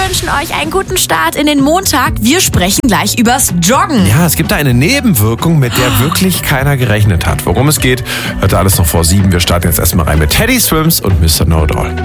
wünschen euch einen guten Start in den Montag. Wir sprechen gleich übers Joggen. Ja, es gibt da eine Nebenwirkung, mit der wirklich keiner gerechnet hat. Worum es geht, hört ihr alles noch vor 7. Wir starten jetzt erstmal rein mit Teddy Swims und Mr. Know It All.